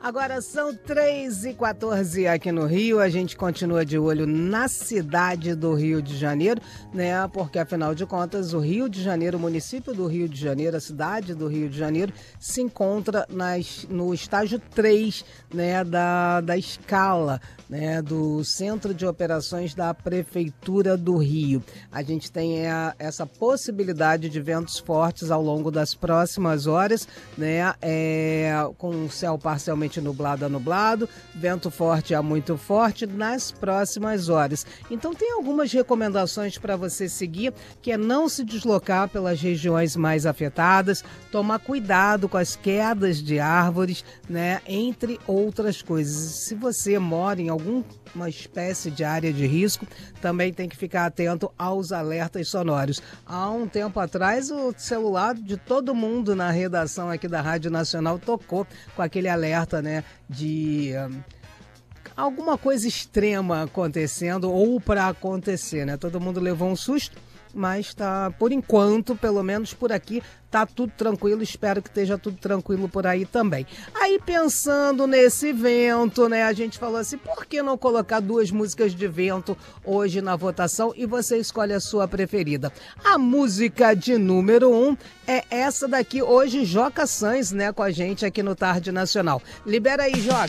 Agora são 3h14 aqui no Rio, a gente continua de olho na cidade do Rio de Janeiro, né? Porque afinal de contas o Rio de Janeiro, o município do Rio de Janeiro, a cidade do Rio de Janeiro se encontra no estágio 3, né, da escala, né, do Centro de Operações da Prefeitura do Rio. A gente tem essa possibilidade de ventos fortes ao longo das próximas horas, né, com o céu parcialmente nublado a nublado, vento forte a muito forte nas próximas horas. Então tem algumas recomendações para você seguir, que é não se deslocar pelas regiões mais afetadas, tomar cuidado com as quedas de árvores, né, entre outras coisas. Se você mora em alguma espécie de área de risco, também tem que ficar atento aos alertas sonoros. Há um tempo atrás, o celular de todo mundo na redação aqui da Rádio Nacional tocou com aquele alerta, né, de alguma coisa extrema acontecendo ou para acontecer, né? Todo mundo levou um susto, mas tá, por enquanto, pelo menos por aqui, tá tudo tranquilo. Espero que esteja tudo tranquilo por aí também. Aí, pensando nesse vento, né, a gente falou assim, por que não colocar 2 músicas de vento hoje na votação e você escolhe a sua preferida? A música de número 1 é essa daqui, hoje, Joca Sães, né, com a gente aqui no Tarde Nacional. Libera aí, Joca!